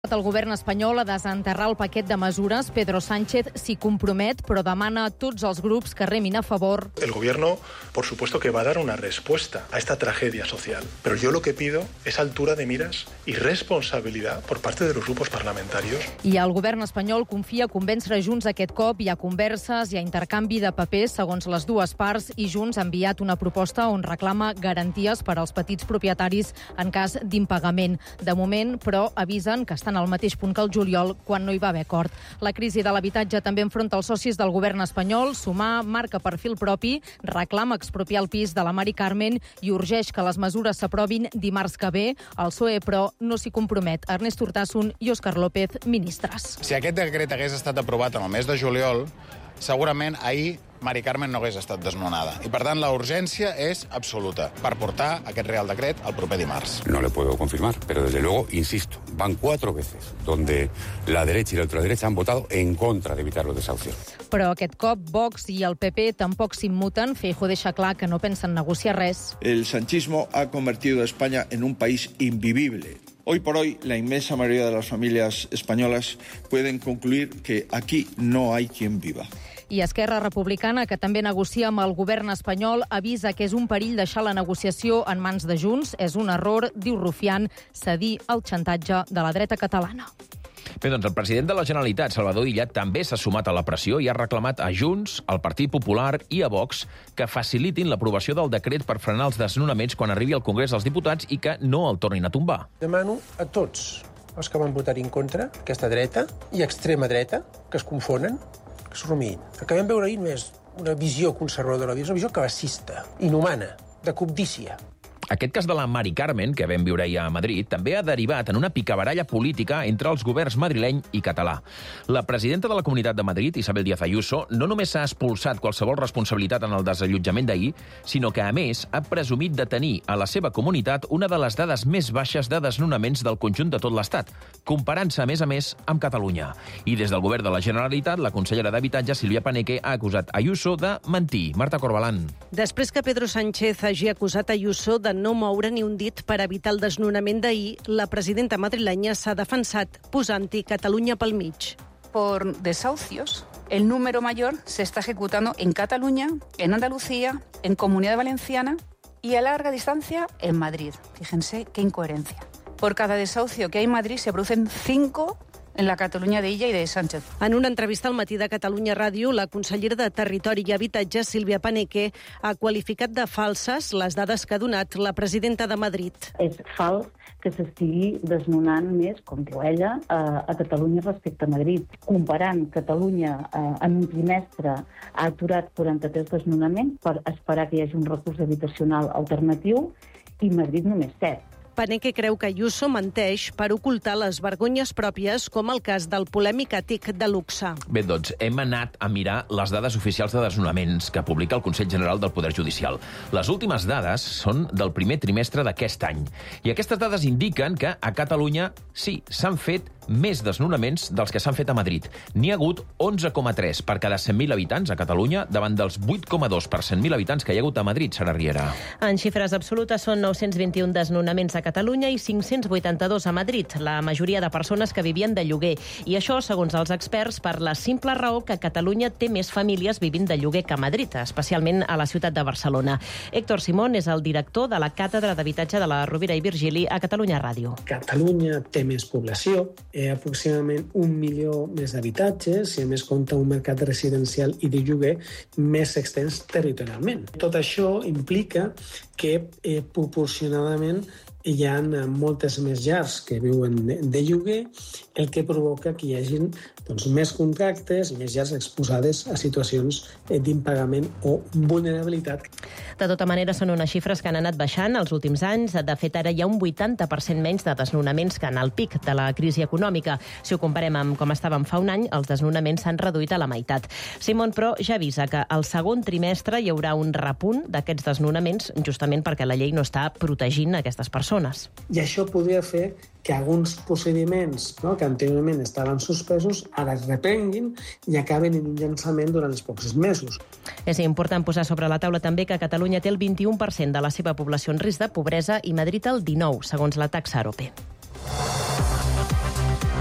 El govern espanyol a desenterrar el paquet de mesures. Pedro Sánchez s'hi compromet, però demana a tots els grups que remin a favor. El gobierno, por supuesto, que va a dar una respuesta a esta tragedia social. Pero yo lo que pido es altura de miras y responsabilidad por parte de los grupos parlamentarios. I el govern espanyol confia convèncer Junts aquest cop. Hi ha converses, hi ha intercanvi de papers segons les dues parts i Junts ha enviat una proposta on reclama garanties per als petits propietaris en cas d'impagament. De moment, però, avisen que estan al mateix punt que el juliol, quan no hi va haver acord. La crisi de l'habitatge també enfronta els socis del govern espanyol. Sumar marca perfil propi, reclama expropiar el pis de la Mari Carmen i urgeix que les mesures s'aprovin dimarts que ve. El PSOE, però, no s'hi compromet. Ernest Urtasun i Òscar López, ministres. Si aquest decret hagués estat aprovat en el mes de juliol, segurament ahir Mari Carmen no hagués estat desnonada. I, per tant, la urgència és absoluta per portar aquest Real Decret el proper dimarts. No le puedo confirmar, pero desde luego, insisto, van 4 veces donde la derecha y la ultraderecha han votado en contra de evitar los desahucios. Però aquest cop Vox i el PP tampoc s'immuten. Feijóo deixa clar que no pensen negociar res. El sanchismo ha convertido a España en un país invivible. Hoy por hoy, la inmensa mayoría de las familias españolas pueden concluir que aquí no hay quien viva. I Esquerra Republicana, que també negocia amb el govern espanyol, avisa que és un perill deixar la negociació en mans de Junts. És un error, diu Rufián, cedir al xantatge de la dreta catalana. Bé, doncs el president de la Generalitat, Salvador Illa, també s'ha sumat a la pressió i ha reclamat a Junts, al Partit Popular i a Vox que facilitin l'aprovació del decret per frenar els desnonaments quan arribi al Congrés dels Diputats i que no el tornin a tombar. Demano a tots els que van votar en contra, aquesta dreta i extrema dreta, que es confonen, que s'ho rumiïn. El que vam veure ahir no és una visió conservadora, és una visió classista, inhumana, de cobdícia. Aquest cas de la Mari Carmen, que vam viure ahir a Madrid, també ha derivat en una picabaralla política entre els governs madrileny i català. La presidenta de la Comunitat de Madrid, Isabel Díaz Ayuso, no només s'ha expulsat qualsevol responsabilitat en el desallotjament d'ahir, sinó que, a més, ha presumit de tenir a la seva comunitat una de les dades més baixes de desnonaments del conjunt de tot l'Estat, comparant-se, a més, amb Catalunya. I des del govern de la Generalitat, la consellera d'Habitatge, Sílvia Paneque, ha acusat Ayuso de mentir. Marta Corbalán. Després que Pedro Sánchez hagi acusat Ayuso de no moure ni un dit per evitar el desnonament d'ahir, la presidenta madrilenya s'ha defensat posant-hi Catalunya pel mig. Por desahucios, el número mayor se está ejecutando en Cataluña, en Andalucía, en Comunidad Valenciana y a larga distancia en Madrid. Fíjense qué incoherencia. Por cada desahucio que hay en Madrid se producen 5 en la Catalunya d'Illa i de Sánchez. En una entrevista al Matí de Catalunya Ràdio, la consellera de Territori i Habitatge, Sílvia Paneque, ha qualificat de falses les dades que ha donat la presidenta de Madrid. És fals que s'estigui desnonant més, com diu ella, a Catalunya respecte a Madrid. Comparant Catalunya en un trimestre ha aturat 43 desnonaments per esperar que hi hagi un recurs habitacional alternatiu i Madrid només 7. Paneque creu que Ayuso menteix per ocultar les vergonyes pròpies, com el cas del polèmic àtic de luxe. Bé, doncs hem anat a mirar les dades oficials de desnonaments que publica el Consell General del Poder Judicial. Les últimes dades són del primer trimestre d'aquest any. I aquestes dades indiquen que a Catalunya, sí, s'han fet més desnonaments dels que s'han fet a Madrid. N'hi ha hagut 11,3 per cada 100.000 habitants a Catalunya, davant dels 8,2 per 100.000 habitants que hi ha hagut a Madrid, Sara Riera. En xifres absolutes són 921 desnonaments a Catalunya i 582 a Madrid, la majoria de persones que vivien de lloguer. I això, segons els experts, per la simple raó que Catalunya té més famílies vivint de lloguer que a Madrid, especialment a la ciutat de Barcelona. Héctor Simón és el director de la Càtedra d'Habitatge de la Rovira i Virgili a Catalunya Ràdio. Catalunya té més població, aproximadament 1 milió més d'habitatges i a més compta un mercat residencial i de lloguer més extens territorialment. Tot això implica que proporcionadament hi ha moltes més llars que viuen de lloguer, el que provoca que hi hagi més contractes i més llars exposades a situacions d'impagament o vulnerabilitat. De tota manera, són unes xifres que han anat baixant els últims anys. De fet, ara hi ha un 80% menys de desnonaments que en el pic de la crisi econòmica. Si ho comparem amb com estàvem fa un any, els desnonaments s'han reduït a la meitat. Simón, però, ja avisa que al segon trimestre hi haurà un repunt d'aquests desnonaments, justament perquè la llei no està protegint aquestes persones. I això podria fer que alguns procediments que anteriorment estaven suspesos ara es reprenguin i acaben en un llançament durant els pocs mesos. És important posar sobre la taula també que Catalunya té el 21% de la seva població en risc de pobresa i Madrid el 19%, segons la taxa AROPE.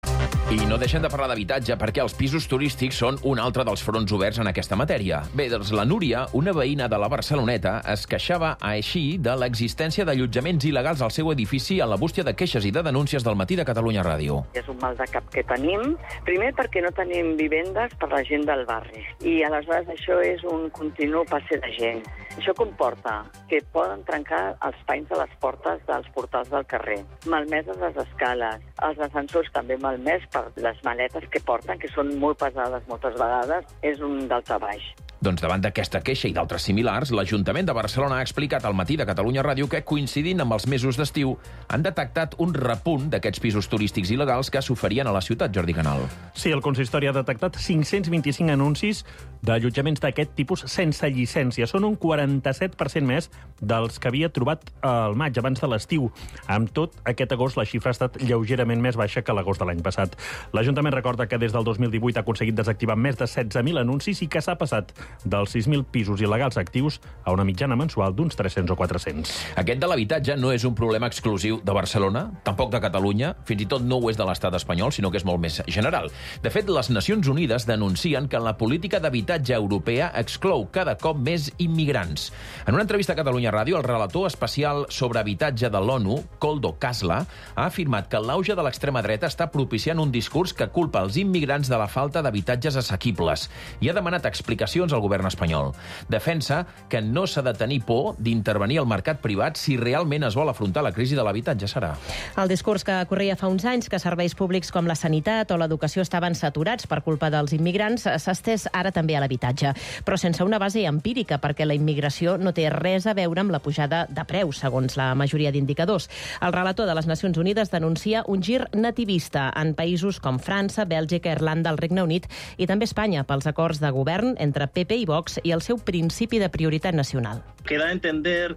I no deixem de parlar d'habitatge perquè els pisos turístics són un altre dels fronts oberts en aquesta matèria. Bé, doncs la Núria, una veïna de la Barceloneta, es queixava així de l'existència d'allotjaments il·legals al seu edifici a la bústia de queixes i de denúncies del Matí de Catalunya Ràdio. És un mal de cap que tenim. Primer perquè no tenim vivendes per la gent del barri. I aleshores això és un continu passe de gent. Això comporta que poden trencar els panys de les portes dels portals del carrer, malmeses les escales, els ascensors també malmès per les maletes que porten, que són molt pesades moltes vegades, és un daltabaix. Doncs davant d'aquesta queixa i d'altres similars, l'Ajuntament de Barcelona ha explicat al Matí de Catalunya Ràdio que, coincidint amb els mesos d'estiu, han detectat un repunt d'aquests pisos turístics il·legals que s'oferien a la ciutat, Jordi Canal. Sí, el consistori ha detectat 525 anuncis d'allotjaments d'aquest tipus sense llicència. Són un 47% més dels que havia trobat al maig, abans de l'estiu. Amb tot, aquest agost la xifra ha estat lleugerament més baixa que l'agost de l'any passat. L'Ajuntament recorda que des del 2018 ha aconseguit desactivar més de 16.000 anuncis i que s'ha passat dels 6.000 pisos il·legals actius a una mitjana mensual d'uns 300 o 400. Aquest de l'habitatge no és un problema exclusiu de Barcelona, tampoc de Catalunya, fins i tot no ho és de l'estat espanyol, sinó que és molt més general. De fet, les Nacions Unides denuncien que la política d'habitatge europea exclou cada cop més immigrants. En una entrevista a Catalunya Ràdio, el relator especial sobre habitatge de l'ONU, Koldo Kasla, ha afirmat que l'auge de l'extrema dreta està propiciant un discurs que culpa els immigrants de la falta d'habitatges assequibles i ha demanat explicacions al govern espanyol. Defensa que no s'ha de tenir por d'intervenir al mercat privat si realment es vol afrontar la crisi de l'habitatge, serà. El discurs que corria fa uns anys que serveis públics com la sanitat o l'educació estaven saturats per culpa dels immigrants s'ha estès ara també a l'habitatge, però sense una base empírica, perquè la immigració no té res a veure amb la pujada de preus, segons la majoria d'indicadors. El relator de les Nacions Unides denuncia un gir nativista en països com França, Bèlgica, Irlanda, el Regne Unit i també Espanya pels acords de govern entre PP i Vox i el seu principi de prioritat nacional. Queda a entender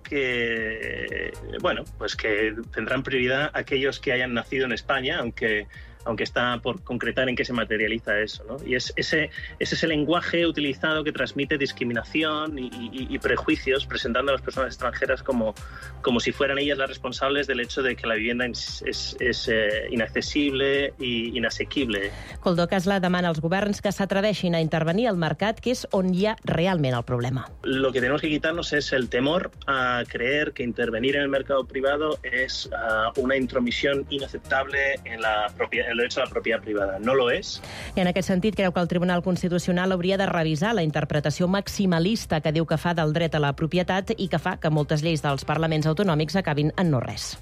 que, pues que tendrán prioridad aquellos que hayan nacido en España, aunque está por concretar en qué se materializa eso, ¿no? Y ese es el lenguaje utilizado que transmite discriminación y prejuicios, presentando a las personas extranjeras como si fueran ellas las responsables del hecho de que la vivienda es inaccesible i inasequible. Koldo Kasla demana als governs que s'atreveixin a intervenir al mercat, que és on hi ha realment el problema. Lo que tenemos que quitarnos es el temor a creer que intervenir en el mercado privado es una intromisión inaceptable en el derecho a la propietat privada. No lo és. I en aquest sentit creu que el Tribunal Constitucional hauria de revisar la interpretació maximalista que diu que fa del dret a la propietat i que fa que moltes lleis dels parlaments autonòmics acabin en no res.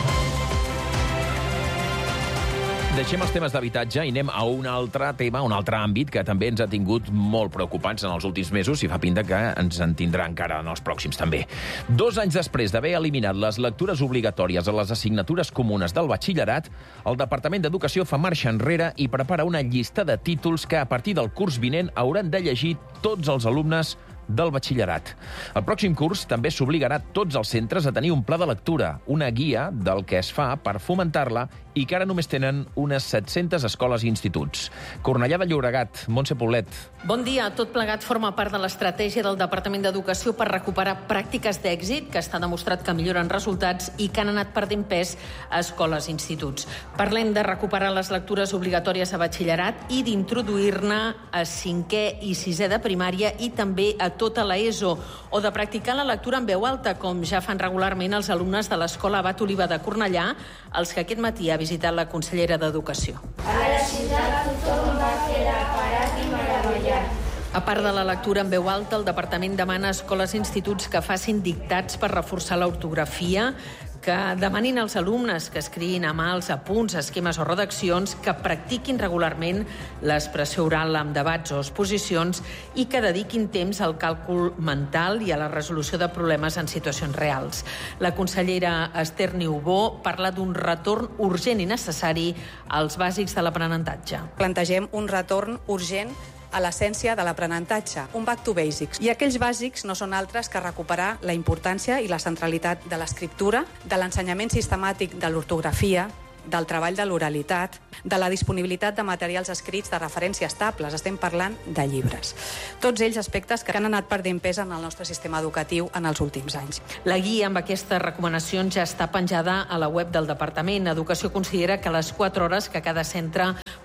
Deixem els temes d'habitatge i anem a un altre tema, un altre àmbit que també ens ha tingut molt preocupants en els últims mesos i fa pinta que ens en tindrà encara en els pròxims també. 2 anys després d'haver eliminat les lectures obligatòries a les assignatures comunes del batxillerat, el Departament d'Educació fa marxa enrere i prepara una llista de títols que a partir del curs vinent hauran de llegir tots els alumnes del batxillerat. El pròxim curs també s'obligarà tots els centres a tenir un pla de lectura, una guia del que es fa per fomentar-la i que ara només tenen unes 700 escoles i instituts. Cornellà de Llobregat, Montse Poblet. Bon dia. Tot plegat forma part de l'estratègia del Departament d'Educació per recuperar pràctiques d'èxit que està demostrat que milloren resultats i que han anat perdent pes a escoles i instituts. Parlem de recuperar les lectures obligatòries a batxillerat i d'introduir-ne a 5è i 6è de primària i també a tota l'ESO, o de practicar la lectura en veu alta, com ja fan regularment els alumnes de l'Escola Abat Oliva de Cornellà, els que aquest matí ha visitat la consellera d'Educació. A la ciutat tothom va quedar parat i meravellat. A part de la lectura en veu alta, el departament demana a escoles i instituts que facin dictats per reforçar l'ortografia, que demanin als alumnes que escriguin a mà els apunts, esquemes o redaccions, que practiquin regularment l'expressió oral amb debats o exposicions i que dediquin temps al càlcul mental i a la resolució de problemes en situacions reals. La consellera Esther Niubó parla d'un retorn urgent i necessari als bàsics de l'aprenentatge. Plantegem un retorn urgent a l'essència de l'aprenentatge, un back to basics. I aquells bàsics no són altres que recuperar la importància i la centralitat de l'escriptura, de l'ensenyament sistemàtic de l'ortografia, del treball de l'oralitat, de la disponibilitat de materials escrits de referència estables. Estem parlant de llibres. Tots ells aspectes que han anat perdent pes en el nostre sistema educatiu en els últims anys. La guia amb aquestes recomanacions ja està penjada a la web del Departament. Educació considera que les 4 hores que cada centre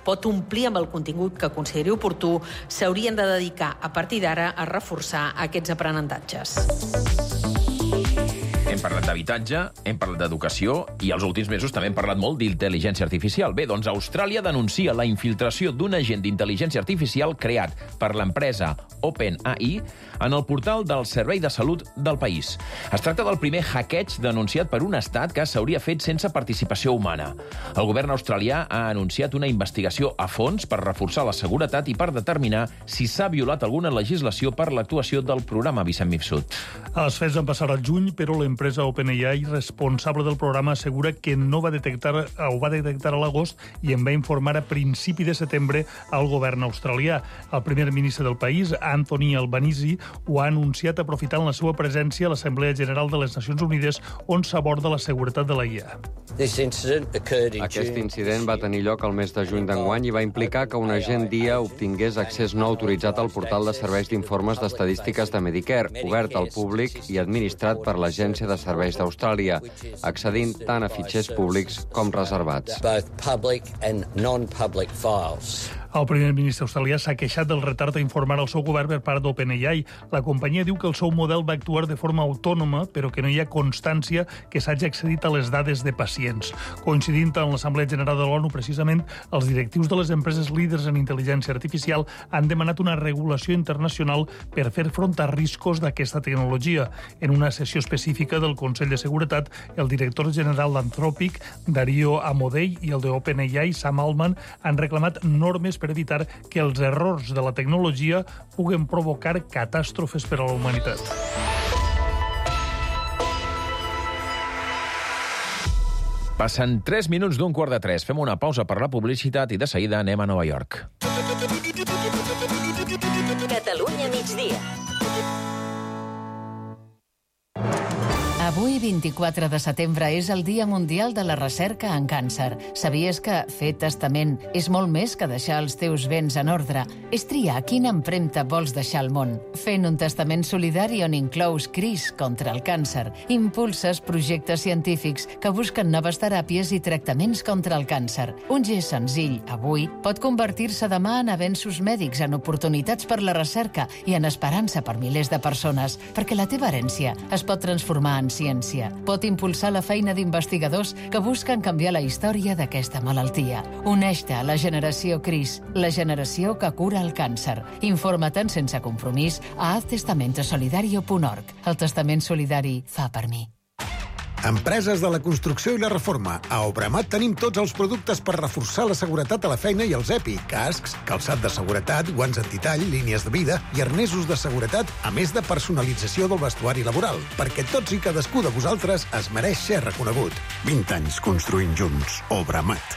pot omplir amb el contingut que consideri oportú, s'haurien de dedicar a partir d'ara a reforçar aquests aprenentatges. Hem parlat d'habitatge, hem parlat d'educació i els últims mesos també hem parlat molt d'intel·ligència artificial. Bé, doncs Austràlia denuncia la infiltració d'un agent d'intel·ligència artificial creat per l'empresa OpenAI en el portal del Servei de Salut del país. Es tracta del primer hackeig denunciat per un estat que s'hauria fet sense participació humana. El govern australià ha anunciat una investigació a fons per reforçar la seguretat i per determinar si s'ha violat alguna legislació per l'actuació del programa Vicent Mifsud. Els fets van passar al juny, però l'empresa OpenAI, responsable del programa, assegura que no va detectar a l'agost i en va informar a principi de setembre al govern australià. El primer ministre del país, Anthony Albanese, ho ha anunciat aprofitant la seva presència a l'Assemblea General de les Nacions Unides, on s'aborda la seguretat de la IA. Aquest incident va tenir lloc el mes de juny d'enguany i va implicar que un agent d'IA obtingués accés no autoritzat al portal de serveis d'informes d'estadístiques de Medicare, obert al públic i administrat per l'Agència de Serveis d'Austràlia, accedint tant a fitxers públics com reservats. El primer ministre australià s'ha queixat del retard a informar al seu govern per part d'OpenAI. La companyia diu que el seu model va actuar de forma autònoma, però que no hi ha constància que s'hagi accedit a les dades de pacients. Coincidint amb l'Assemblea General de l'ONU, precisament, els directius de les empreses líders en intel·ligència artificial han demanat una regulació internacional per fer front a riscos d'aquesta tecnologia. En una sessió específica del Consell de Seguretat, el director general d'Anthropic, Dario Amodei, i el d'OpenAI, Sam Altman, han reclamat normes per evitar que els errors de la tecnologia puguen provocar catàstrofes per a la humanitat. Passen 3 minuts d'un 2:45. Fem una pausa per la publicitat i de seguida anem a Nova York. Catalunya migdia. Avui, 24 de setembre, és el Dia Mundial de la Recerca en Càncer. Sabies que fer testament és molt més que deixar els teus béns en ordre? És triar quina empremta vols deixar al món. Fent un testament solidari on inclous CRIS contra el càncer, impulses projectes científics que busquen noves teràpies i tractaments contra el càncer. Un gest senzill, avui, pot convertir-se demà en avenços mèdics, en oportunitats per la recerca i en esperança per milers de persones, perquè la teva herència es pot transformar en ciència. Pot impulsar la feina d'investigadors que busquen canviar la història d'aquesta malaltia. Uneix-te a la generació CRIS, la generació que cura el càncer. Informa't sense compromís a haztestamentosolidario.org. El testament solidari fa per mi. Empreses de la construcció i la reforma. A Obramat tenim tots els productes per reforçar la seguretat a la feina i els EPI, cascs, calçat de seguretat, guants antitall, línies de vida i arnesos de seguretat, a més de personalització del vestuari laboral, perquè tots i cadascú de vosaltres es mereix ser reconegut. 20 anys construint junts. Obramat.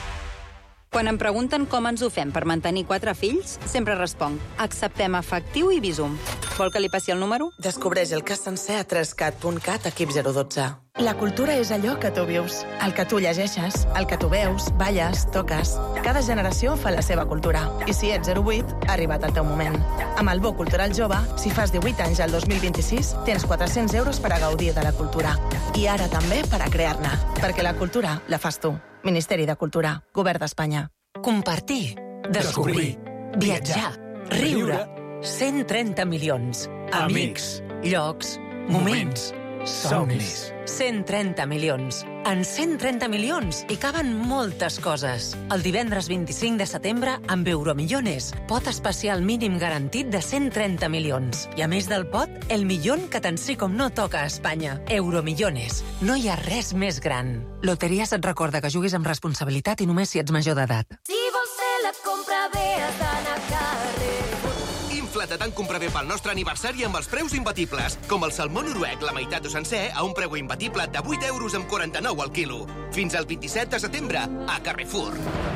Quan em pregunten com ens ho fem per mantenir 4 fills, sempre responc: acceptem efectiu i Bizum. Vol que li passi el número? Descobreix el cas sencer a 3cat.cat, equip 012. La cultura és allò que tu vius, el que tu llegeixes, el que tu veus, balles, toques. Cada generació fa la seva cultura. I si ets 08, ha arribat el teu moment. Amb el Bo Cultural Jove, si fas 18 anys al 2026, tens 400 euros per a gaudir de la cultura. I ara també per a crear-ne. Perquè la cultura la fas tu. Ministeri de Cultura, Govern d'Espanya. Compartir, descobrir, viatjar, riure. 130 milions. Amics, llocs, moments, somnis. 130 milions. En 130 milions hi caben moltes coses. El divendres 25 de setembre, amb Euromillones, pot especial mínim garantit de 130 milions. I a més del pot, el milió que tant sí com no toca a Espanya. Euromillones. No hi ha res més gran. Loteries et recorda que juguis amb responsabilitat i només si ets major d'edat. Si vols fer la compra bé, has d'anar a carrer. Infla't tant comprar bé pel nostre aniversari amb els preus imbatibles, com el salmó noruec, la meitat o sencer, a un preu imbatible de 8 euros amb 49 al quilo. Fins al 27 de setembre, a Carrefour.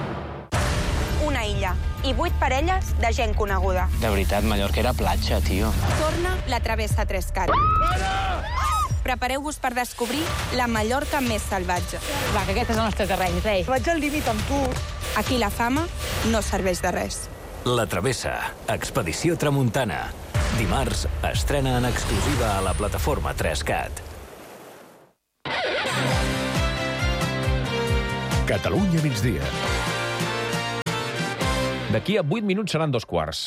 Una illa i 8 parelles de gent coneguda. De veritat, Mallorca era platja, tio. Torna la Travessa 3cat. Prepareu-vos per descobrir la Mallorca més salvatge. Va, que aquest és el nostre terreny, rei. Vaig al límit amb tu. Aquí la fama no serveix de res. La Travessa, Expedició Tramuntana. Dimarts estrena en exclusiva a la plataforma 3cat. Catalunya migdia. D'aquí a 8 minuts seran 2:15.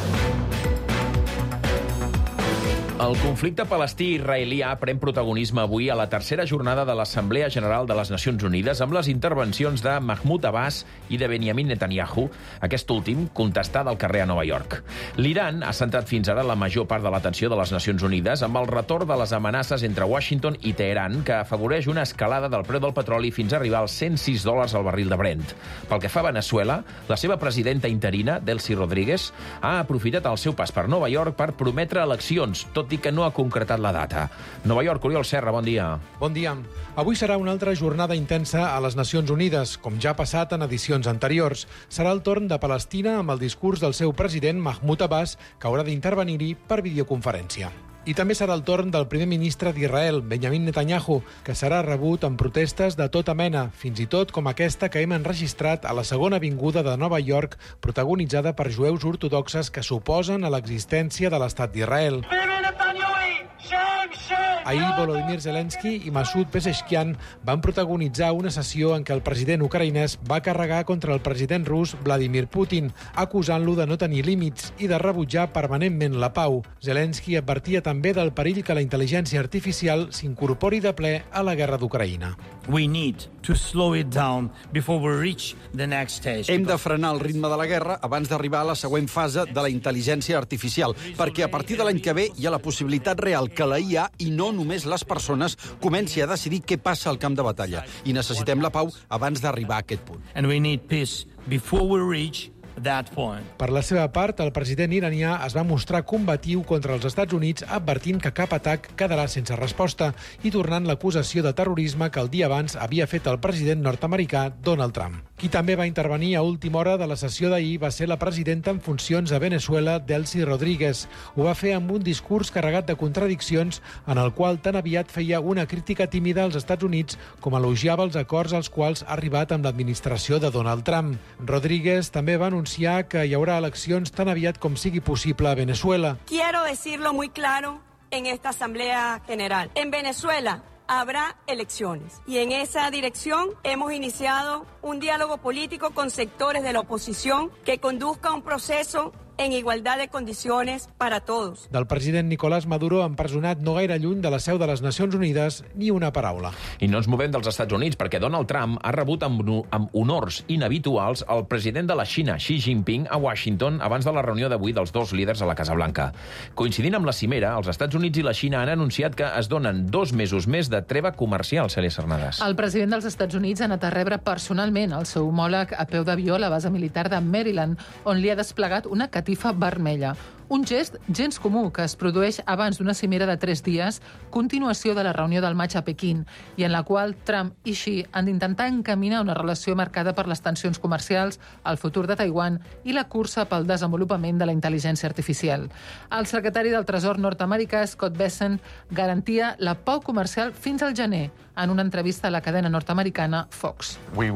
El conflicte palestí-israelià pren protagonisme avui a la tercera jornada de l'Assemblea General de les Nacions Unides amb les intervencions de Mahmoud Abbas i de Benjamin Netanyahu, aquest últim contestat al carrer a Nova York. L'Iran ha centrat fins ara la major part de l'atenció de les Nacions Unides amb el retorn de les amenaces entre Washington i Teheran, que afavoreix una escalada del preu del petroli fins a arribar als $106 al barril de Brent. Pel que fa a Veneçuela, la seva presidenta interina, Delcy Rodríguez, ha aprofitat el seu pas per Nova York per prometre eleccions, tot i que no ha concretat la data. Nova York, Oriol Serra, bon dia. Bon dia. Avui serà una altra jornada intensa a les Nacions Unides, com ja ha passat en edicions anteriors. Serà el torn de Palestina amb el discurs del seu president Mahmoud Abbas, que haurà d'intervenir-hi per videoconferència. I també serà el torn del primer ministre d'Israel, Benjamin Netanyahu, que serà rebut amb protestes de tota mena, fins i tot com aquesta que hem enregistrat a la segona avinguda de Nova York, protagonitzada per jueus ortodoxes que s'oposen a l'existència de l'estat d'Israel. Ahir, Volodymyr Zelensky i Masoud Pezeshkian van protagonitzar una sessió en què el president ucraïnès va carregar contra el president rus Vladimir Putin, acusant-lo de no tenir límits i de rebutjar permanentment la pau. Zelensky advertia també del perill que la intel·ligència artificial s'incorpori de ple a la guerra d'Ucraïna. Hem de frenar el ritme de la guerra abans d'arribar a la següent fase de la intel·ligència artificial, perquè a partir de l'any que ve hi ha la possibilitat real que la IA, i no només les persones, comenci a decidir què passa al camp de batalla. I necessitem la pau abans d'arribar a aquest punt. Per la seva part, el president iranià es va mostrar combatiu contra els Estats Units, advertint que cap atac quedarà sense resposta i tornant l'acusació de terrorisme que el dia abans havia fet el president nord-americà Donald Trump. Qui també va intervenir a última hora de la sessió d'ahir va ser la presidenta en funcions a Veneçuela, Delcy Rodríguez. Ho va fer amb un discurs carregat de contradiccions en el qual tan aviat feia una crítica tímida als Estats Units com elogiava els acords als quals ha arribat amb l'administració de Donald Trump. Rodríguez també va anunciar que hi haurà eleccions tan aviat com sigui possible a Veneçuela. Quiero decirlo muy claro en esta Asamblea General. En Venezuela habrá elecciones y en esa dirección hemos iniciado un diálogo político con sectores de la oposición que conduzca a un proceso en igualdad de condiciones para todos. Del president Nicolás Maduro, empresonat no gaire lluny de la seu de les Nacions Unides, ni una paraula. I no ens movem dels Estats Units, perquè Donald Trump ha rebut amb honors inhabituals el president de la Xina, Xi Jinping, a Washington, abans de la reunió d'avui dels dos líders a la Casa Blanca. Coincidint amb la cimera, els Estats Units i la Xina han anunciat que es donen 2 mesos més de treva comercial, Cèlia Cernadas. El president dels Estats Units ha anat a rebre personalment el seu homòleg a peu d'avió a la base militar de Maryland, on li ha desplegat una catifa vermella. Un gest gens comú que es produeix abans d'una cimera de 3 dies, continuació de la reunió del maig a Pequín, i en la qual Trump i Xi han d'intentar encaminar una relació marcada per les tensions comercials, el futur de Taiwan i la cursa pel desenvolupament de la intel·ligència artificial. El secretari del Tresor nord-americà, Scott Bessent, garantia la pau comercial fins al gener, en una entrevista a la cadena nord-americana Fox.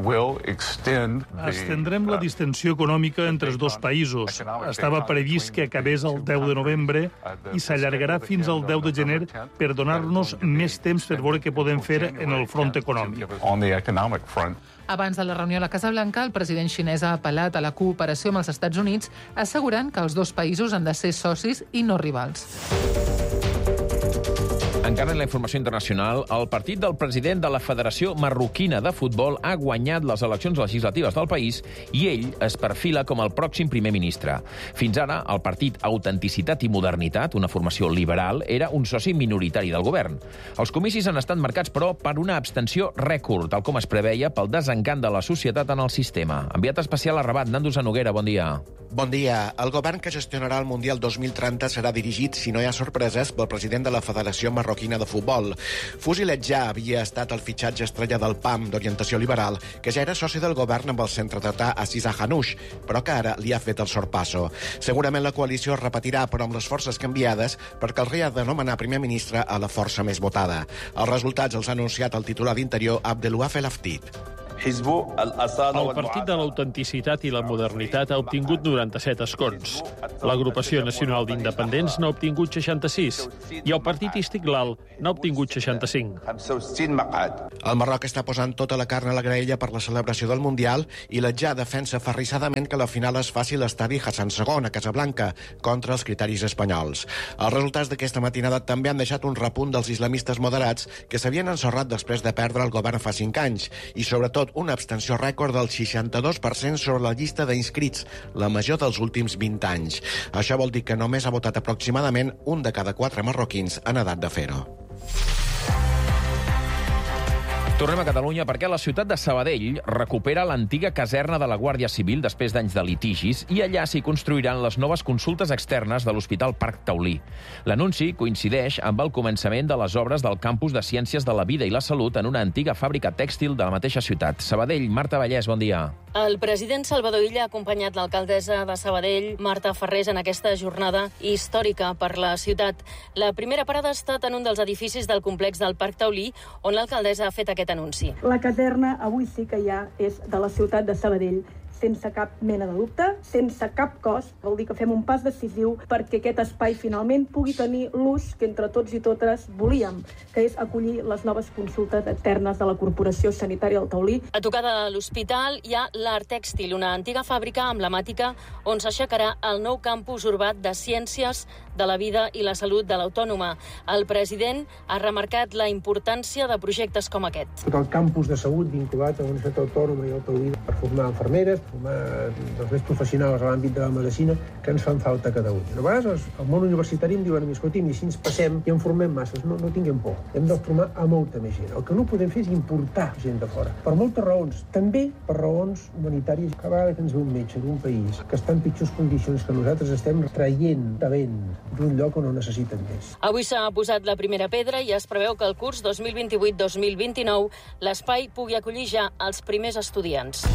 Estendrem la distensió econòmica entre els dos països. Estava previst que acabés el 10 de novembre i s'allargarà fins al 10 de gener per donar-nos més temps per veure què podem fer en el front econòmic. Abans de la reunió a la Casa Blanca, el president xinès ha apel·lat a la cooperació amb els Estats Units, assegurant que els dos països han de ser socis i no rivals. Encara en la informació internacional, el partit del president de la Federació Marroquina de Futbol ha guanyat les eleccions legislatives del país i ell es perfila com el pròxim primer ministre. Fins ara, el partit Autenticitat i Modernitat, una formació liberal, era un soci minoritari del govern. Els comicis han estat marcats, però, per una abstenció rècord, tal com es preveia pel desencant de la societat en el sistema. Enviat especial a Rabat, Nando Zanoguera, bon dia. Bon dia. El govern que gestionarà el Mundial 2030 serà dirigit, si no hi ha sorpreses, pel president de la Federació Marroquina de Futbol. Fusilet ja havia estat el fitxatge estrella del PAM, d'orientació liberal, que ja era soci del govern amb el centredretà Aziz Hanouch, però que ara li ha fet el sorpasso. Segurament la coalició es repetirà, però amb les forces canviades, perquè el rei ha de nomenar primer ministre a la força més votada. Els resultats els ha anunciat el titular d'Interior, Abdelouaf El Haftit. El Partit de l'Autenticitat i la Modernitat ha obtingut 97 escons. L'Agrupació Nacional d'Independents n'ha obtingut 66 i el Partit Istiqlal n'ha obtingut 65. El Marroc està posant tota la carn a la graella per la celebració del Mundial i l'Adjà defensa aferrissadament que la final es faci a l'estadi Hassan II, a Casablanca, contra els criteris espanyols. Els resultats d'aquesta matinada també han deixat un repunt dels islamistes moderats que s'havien ensorrat després de perdre el govern fa 5 anys i, sobretot, una abstenció rècord del 62% sobre la llista d'inscrits, la major dels últims 20 anys. Això vol dir que només ha votat aproximadament 1 de cada 4 marroquins en edat de fer-ho. Tornem a Catalunya perquè la ciutat de Sabadell recupera l'antiga caserna de la Guàrdia Civil després d'anys de litigis i allà s'hi construiran les noves consultes externes de l'Hospital Parc Taulí. L'anunci coincideix amb el començament de les obres del Campus de Ciències de la Vida i la Salut en una antiga fàbrica tèxtil de la mateixa ciutat. Sabadell, Marta Vallès, bon dia. El president Salvador Illa ha acompanyat l'alcaldessa de Sabadell, Marta Ferrés, en aquesta jornada històrica per la ciutat. La primera parada ha estat en un dels edificis del complex del Parc Taulí, on l'alcaldessa ha fet aquest anunci. La caserna avui sí que ja és de la ciutat de Sabadell, sense cap mena de dubte, sense cap cost. Vol dir que fem un pas decisiu perquè aquest espai finalment pugui tenir l'ús que entre tots i totes volíem, que és acollir les noves consultes externes de la Corporació Sanitària del Taulí. A tocar de l'hospital hi ha l'Art Tèxtil, una antiga fàbrica emblemàtica on s'aixecarà el nou campus urbà de Ciències de la Vida i la Salut de l'Autònoma. El president ha remarcat la importància de projectes com aquest. Tot el campus de salut vinculat a la Universitat Autònoma i al Taulí per formar infermeres, formar els més professionals a l'àmbit de la medicina que ens fan falta a Catalunya. A vegades el món universitari em diuen escolti'm, i si ens passem i en formem masses, no tinguem por. Hem de formar a molta més gent. El que no podem fer és importar gent de fora. Per moltes raons, també per raons humanitàries. Cada vegada que ens ve un metge d'un país que està en pitjors condicions que nosaltres estem traient talent d'un lloc on ho necessiten més. Avui s'ha posat la primera pedra i es preveu que el curs 2028-2029 l'espai pugui acollir ja els primers estudiants.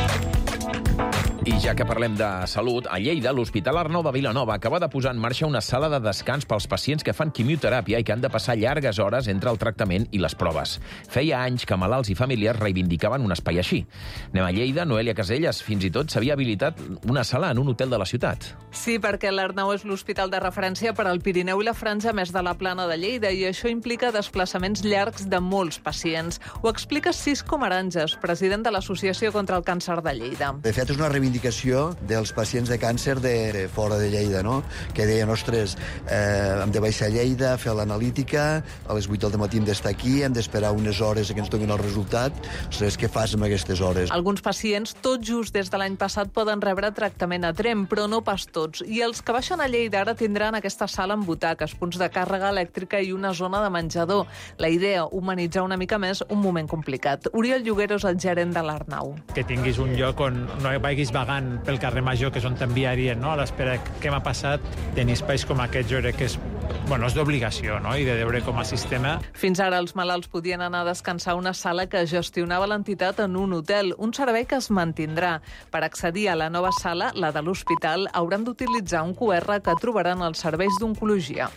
I ja que parlem de salut, a Lleida, l'Hospital Arnau de Vilanova acaba de posar en marxa una sala de descans pels pacients que fan quimioteràpia i que han de passar llargues hores entre el tractament i les proves. Feia anys que malalts i familiars reivindicaven un espai així. Anem a Lleida, Noelia Caselles, fins i tot s'havia habilitat una sala en un hotel de la ciutat. Sí, perquè l'Arnau és l'hospital de referència per al Pirineu i la Franja, més de la Plana de Lleida, i això implica desplaçaments llargs de molts pacients. Ho explica Cisco Maranges, president de l'Associació contra el Càncer de Lleida. De fet, és una reivindicació dels pacients de càncer de fora de Lleida, no? Que deien, ostres, hem de baixar a Lleida, fer l'analítica, a les 8 del matí hem d'estar aquí, hem d'esperar unes hores que ens donin el resultat. Ostres, què fas amb aquestes hores? Alguns pacients, tot just des de l'any passat, poden rebre tractament a Tremp, però no pas tots. I els que baixen a Lleida ara tindran aquesta sala amb butaques, punts de càrrega elèctrica i una zona de menjador. La idea, humanitzar una mica més un moment complicat. Oriol Lloguero és el gerent de l'Arnau. Que tinguis un lloc on no vagis vagant pel carrer Major, que és on t'enviarien, no? A l'espera què m'ha passat, tenir espais com aquest, jo crec que és d'obligació, no? I de veure com a sistema. Fins ara els malalts podien anar a descansar a una sala que gestionava l'entitat en un hotel, un servei que es mantindrà. Per accedir a la nova sala, la de l'hospital, hauran d'utilitzar un QR que trobaran als serveis d'oncologia.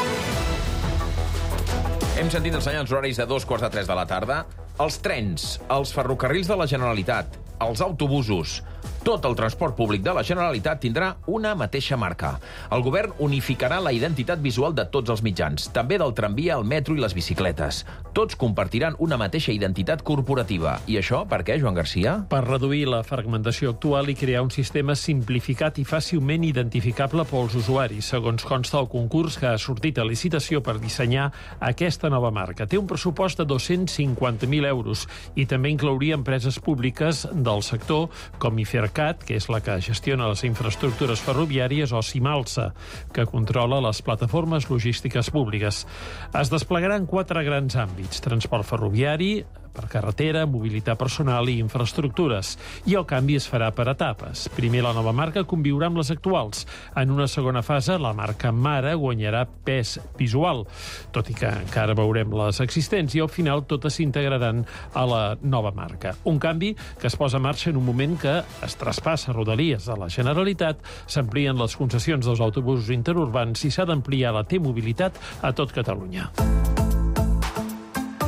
Hem sentit els senyals horaris de 2:45 de la tarda. Els trens, els ferrocarrils de la Generalitat, els autobusos, tot el transport públic de la Generalitat tindrà una mateixa marca. El govern unificarà la identitat visual de tots els mitjans, també del tramvia, el metro i les bicicletes. Tots compartiran una mateixa identitat corporativa. I això per què, Joan Garcia? Per reduir la fragmentació actual i crear un sistema simplificat i fàcilment identificable pels usuaris, segons consta el concurs que ha sortit a licitació per dissenyar aquesta nova marca. Té un pressupost de 250.000 euros i també inclouria empreses públiques del sector com Ifercat, que és la que gestiona les infraestructures ferroviàries, o Simalsa, que controla les plataformes logístiques públiques. Es desplegarà en 4 grans àmbits: transport ferroviari, per carretera, mobilitat personal i infraestructures. I el canvi es farà per etapes. Primer, la nova marca conviurà amb les actuals. En una segona fase, la marca mare guanyarà pes visual, tot i que encara veurem les existents, i al final totes s'integraran a la nova marca. Un canvi que es posa en marxa en un moment que es traspassa Rodalies a la Generalitat, s'amplien les concessions dels autobusos interurbans i s'ha d'ampliar la T-mobilitat a tot Catalunya.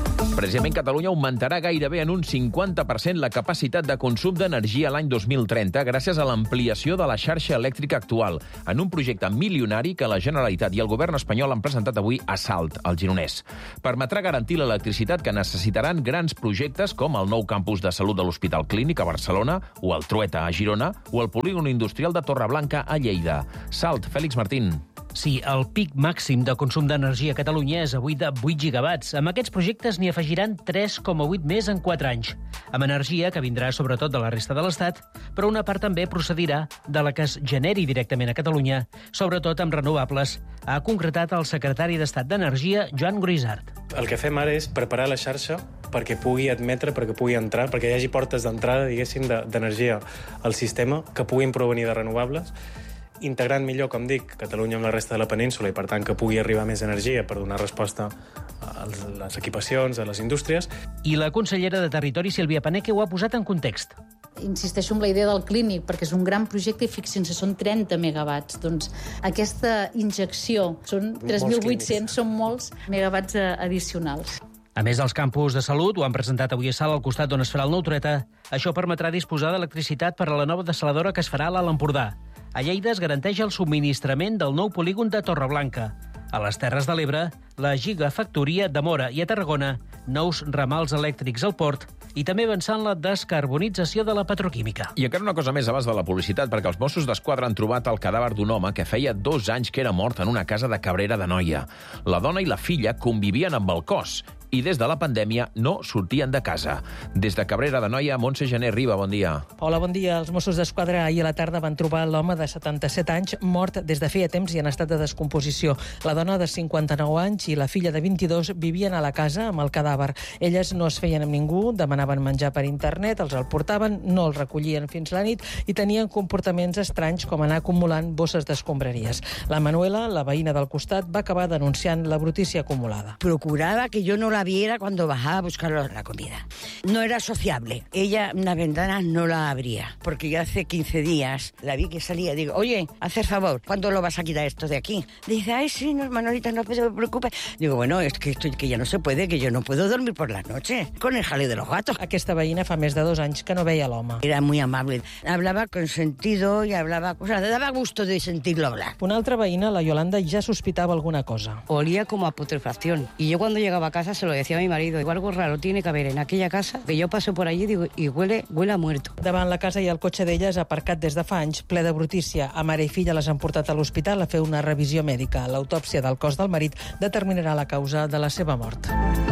Precisament, Catalunya augmentarà gairebé en un 50% la capacitat de consum d'energia l'any 2030 gràcies a l'ampliació de la xarxa elèctrica actual, en un projecte milionari que la Generalitat i el govern espanyol han presentat avui a Salt, al Gironès. Permetrà garantir l'electricitat que necessitaran grans projectes com el nou campus de salut de l'Hospital Clínic a Barcelona, o el Trueta a Girona, o el polígon industrial de Torreblanca a Lleida. Salt, Fèlix Martín. Sí, el pic màxim de consum d'energia a Catalunya és avui de 8 gigawatts. Amb aquests projectes n'hi afegiran 3,8 més en 4 anys. Amb energia que vindrà sobretot de la resta de l'Estat, però una part també procedirà de la que es generi directament a Catalunya, sobretot amb renovables, ha concretat el secretari d'Estat d'Energia, Joan Grisart. El que fem ara és preparar la xarxa perquè pugui admetre, perquè pugui entrar, perquè hi hagi portes d'entrada, diguéssim, d'energia al sistema que puguin provenir de renovables, integrant millor, com dic, Catalunya amb la resta de la península i, per tant, que pugui arribar més energia per donar resposta a les equipacions, a les indústries. I la consellera de Territori, Sílvia Paneque, ho ha posat en context. Insisteixo en la idea del clínic, perquè és un gran projecte i fixin-se, són 30 megawatts. Doncs aquesta injecció, són 3.800, són molts megawatts addicionals. A més, els campus de salut ho han presentat avui a Salt, al costat d'on es farà el nou Trueta. Això permetrà disposar d'electricitat per a la nova dessaladora que es farà a l'Alt Empordà. A Lleida es garanteix el subministrament del nou polígon de Torreblanca. A les Terres de l'Ebre, la gigafactoria de Móra, i a Tarragona, nous ramals elèctrics al port i també avançant la descarbonització de la petroquímica. I encara una cosa més abans de la publicitat, perquè els Mossos d'Esquadra han trobat el cadàver d'un home que feia 2 anys que era mort en una casa de Cabrera d'Anoia. La dona i la filla convivien amb el cos i des de la pandèmia no sortien de casa. Des de Cabrera d'Anoia, Montse Gené Riba, bon dia. Hola, bon dia. Els Mossos d'Esquadra ahir a la tarda van trobar l'home de 77 anys mort des de feia temps i en estat de descomposició. La dona de 59 anys i la filla de 22 vivien a la casa amb el cadàver. Elles no es feien amb ningú, demanaven menjar per internet, els el portaven, no el recollien fins la nit i tenien comportaments estranys com anar acumulant bosses d'escombraries. La Manuela, la veïna del costat, va acabar denunciant la brutícia acumulada. Procuraba que yo no la viera cuando bajaba a buscar la comida. No era sociable. Ella las ventanas no la abría, porque yo hace 15 días la vi que salía. Digo, oye, hacer favor, ¿cuándo lo vas a quitar esto de aquí? Dice, ay, sí, no, Manolita, no te preocupes. Digo, bueno, es que esto que ya no se puede, que yo no puedo dormir por las noches con el jaleo de los gatos. Aquesta veïna fa més de 2 anys que no veia l'home. Era muy amable. Hablaba con sentido y hablaba... O sea, daba gusto de sentirlo hablar. Una altra veïna, la Yolanda, ja sospitava alguna cosa. Olía como a putrefacción. Y yo cuando llegaba a casa se lo decía a mi marido, igual algo raro tiene que haber en aquella casa, que yo paso por allí digo, y huele a muerto. Davant la casa hi ha el cotxe d'elles aparcat des de fa anys, ple de brutícia. A mare i filla les han portat a l'hospital a fer una revisió mèdica. L'autòpsia del cos del marit determinarà la causa de la seva mort.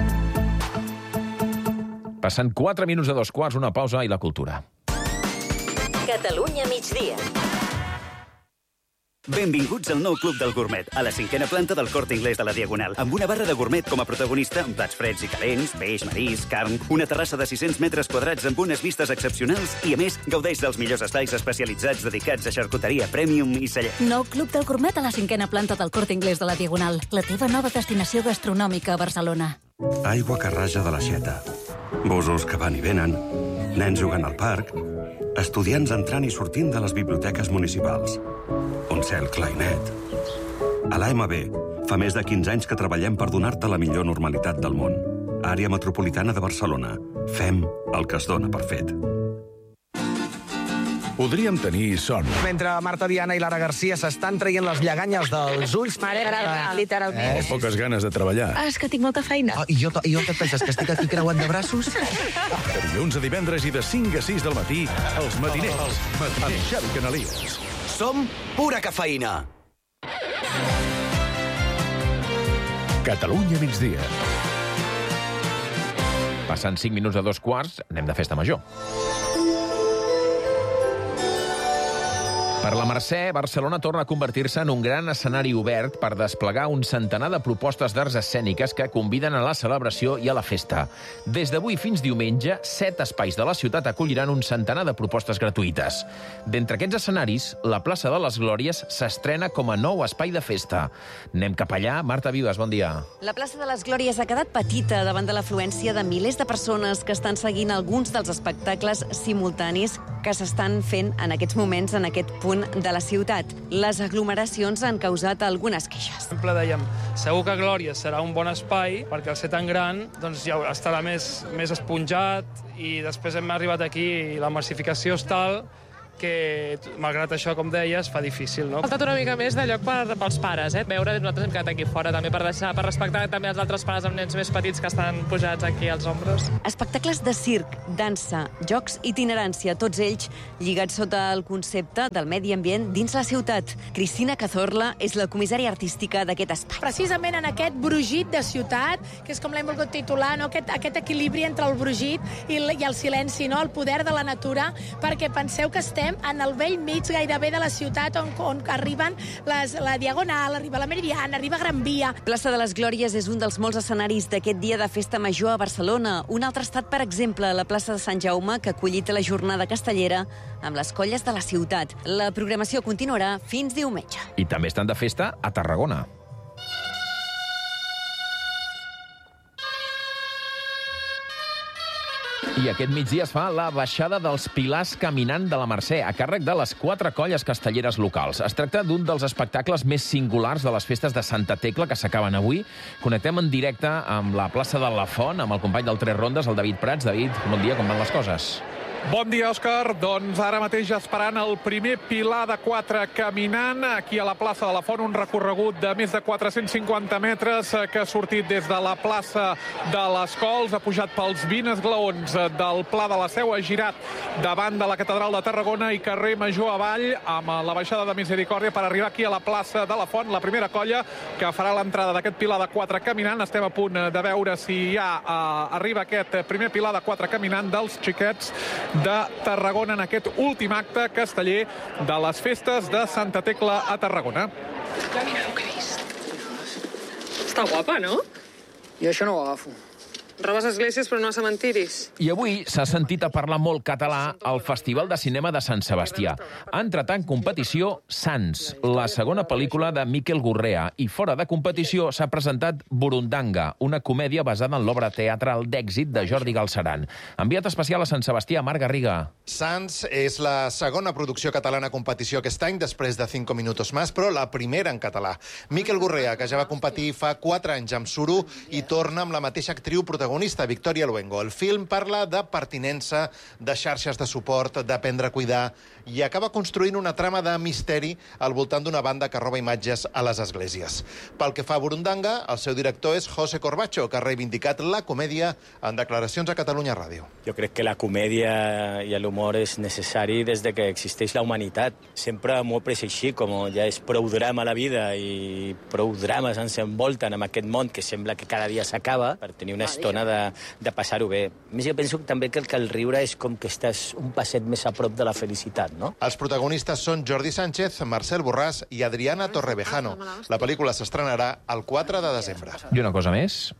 Passant 4 minuts de 2 quarts, una pausa i la cultura. Catalunya migdia. Benvinguts al nou Club del Gourmet, a la 5a planta del Corte Inglés de la Diagonal, amb una barra de gourmet com a protagonista, amb plats freds i calents, peix, marisc, carn, una terrassa de 600 metres quadrats amb unes vistes excepcionals i, a més, gaudeix dels millors estais especialitzats dedicats a xarcuteria premium i celler. Nou Club del Gourmet a la 5a planta del Corte Inglés de la Diagonal, la teva nova destinació gastronòmica a Barcelona. Aigua que raja de l'aixeta, busos que van i venen, nens jugant al parc, estudiants entrant i sortint de les biblioteques municipals. Un cel clar i net. A l'AMB fa més de 15 anys que treballem per donar-te la millor normalitat del món. Àrea metropolitana de Barcelona. Fem el que es dona per fet. Podríem tenir son. Mentre Marta Diana i Lara Garcia s'estan traient les lleganyes dels ulls... M'agrada, literalment. Poques ganes de treballar. És que tinc molta feina. I jo què et penses, que estic aquí creuant de braços? De dilluns a divendres i de 5 a 6 del matí, els matiners, amb Xavi Canalies. Som pura cafeïna. Catalunya migdia. Passant 5 minuts de 2 quarts, anem de festa major. Per la Mercè, Barcelona torna a convertir-se en un gran escenari obert per desplegar un centenar de propostes d'arts escèniques que conviden a la celebració i a la festa. Des d'avui fins diumenge, 7 espais de la ciutat acolliran un centenar de propostes gratuïtes. D'entre aquests escenaris, la plaça de les Glòries s'estrena com a nou espai de festa. Anem cap allà. Marta Vives, bon dia. La plaça de les Glòries ha quedat petita davant de l'afluència de milers de persones que estan seguint alguns dels espectacles simultanis que s'estan fent en aquests moments en aquest punt punt de la ciutat. Les aglomeracions han causat algunes queixes. Sempre dèiem, segur que Glòria serà un bon espai, perquè al ser tan gran doncs ja estarà més esponjat, i després hem arribat aquí i la massificació és tal que, malgrat això, com deies, fa difícil, no? Ha faltat una mica més de lloc pels pares, veure, nosaltres hem quedat aquí fora també per respectar també els altres pares amb nens més petits que estan pujats aquí als ombros. Espectacles de circ, dansa, jocs, itinerància, tots ells lligats sota el concepte del medi ambient dins la ciutat. Cristina Cazorla és la comissària artística d'aquest espai. Precisament en aquest brugit de ciutat, que és com l'hem volgut titular, no? aquest equilibri entre el brugit i el silenci, no? El poder de la natura, perquè penseu que estem en el vell mig gairebé de la ciutat on arriben la Diagonal, arriba la Meridiana, arriba Gran Via. Plaça de les Glòries és un dels molts escenaris d'aquest dia de festa major a Barcelona. Un altre estat, per exemple, la plaça de Sant Jaume, que ha acollit la jornada castellera amb les colles de la ciutat. La programació continuarà fins diumenge. I també estan de festa a Tarragona. I aquest migdia es fa la baixada dels Pilars caminant de la Mercè, a càrrec de les 4 colles castelleres locals. Es tracta d'un dels espectacles més singulars de les festes de Santa Tecla, que s'acaben avui. Connectem en directe amb la plaça de la Font, amb el company del Tres Rondes, el David Prats. David, bon dia, com van les coses? Bon dia, Òscar. Doncs ara mateix esperant el primer pilar de 4 caminant aquí a la plaça de la Font, un recorregut de més de 450 metres que ha sortit des de la plaça de les Cols, ha pujat pels 20 esglaons del Pla de la Seu, ha girat davant de la Catedral de Tarragona i carrer Major avall amb la baixada de Misericòrdia per arribar aquí a la plaça de la Font, la primera colla que farà l'entrada d'aquest pilar de 4 caminant. Estem a punt de veure si ja arriba aquest primer pilar de 4 caminant dels xiquets de Tarragona en aquest últim acte casteller de les festes de Santa Tecla a Tarragona. Mireu què he vist. Està guapa, no? Jo això no ho agafo. Robes esglésies però no a cementiris. I avui s'ha sentit a parlar molt català al Festival de Cinema de Sant Sebastià. Ha entrat en competició Sants, la segona pel·lícula de Miquel Gurrea, i fora de competició s'ha presentat Burundanga, una comèdia basada en l'obra teatral d'èxit de Jordi Galceran. Enviat especial a Sant Sebastià, Marc Garriga. Sants és la segona producció catalana a competició aquest any, després de 5 minutos más, però la primera en català. Miquel Gurrea, que ja va competir fa 4 anys amb Suro, i torna amb la mateixa actriu protagonista, Victoria Luengo. El film parla de pertinença, de xarxes de suport, d'aprendre a cuidar, i acaba construint una trama de misteri al voltant d'una banda que roba imatges a les esglésies. Pel que fa a Burundanga, el seu director és José Corbacho, que ha reivindicat la comèdia en declaracions a Catalunya Ràdio. Jo crec que la comèdia i l'humor és necessari des que existeix la humanitat. Sempre m'ho he pres així, com ja és prou drama la vida i prou drames ens envolten en aquest món que sembla que cada dia s'acaba, per tenir una estona de passar-ho bé. A més, jo penso també que el riure és com que estàs un passet més a prop de la felicitat, no? Els protagonistes són Jordi Sánchez, Marcel Borràs i Adriana Torrevejano. La pel·lícula s'estrenarà el 4 de desembre. I una cosa més.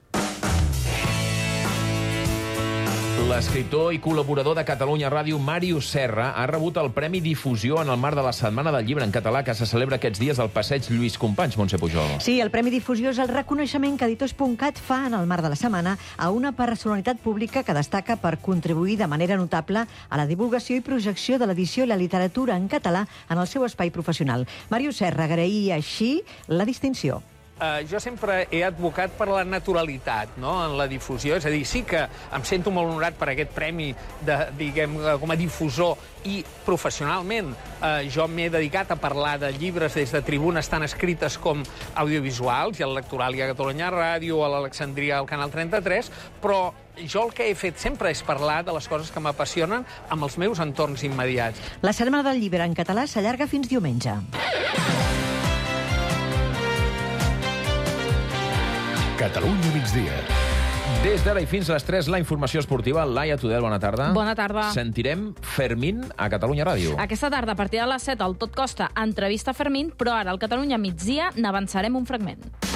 L'escriptor i col·laborador de Catalunya Ràdio, Màrius Serra, ha rebut el Premi Difusió en el marc de la Setmana del Llibre en Català que se celebra aquests dies al Passeig Lluís Companys, Montse Pujol. Sí, el Premi Difusió és el reconeixement que Editors.cat fa en el marc de la setmana a una personalitat pública que destaca per contribuir de manera notable a la divulgació i projecció de l'edició i la literatura en català en el seu espai professional. Màrius Serra agraïa així la distinció. Jo sempre he advocat per la naturalitat, no?, en la difusió. És a dir, sí que em sento molt honorat per aquest premi com a difusor i professionalment jo m'he dedicat a parlar de llibres des de tribunes tan escrites com audiovisuals, i al Lectoral i a Catalunya Ràdio, a l'Alexandria, al Canal 33, però jo el que he fet sempre és parlar de les coses que m'apassionen amb els meus entorns immediats. La Setmana del Llibre en català s'allarga fins diumenge. Catalunya migdia. Des d'ara i fins a les 3, la informació esportiva. Laia Tudel, bona tarda. Bona tarda. Sentirem Fermín a Catalunya Ràdio. Aquesta tarda, a partir de les 7, al Tot Costa, entrevista Fermín, però ara al Catalunya migdia n'avançarem un fragment.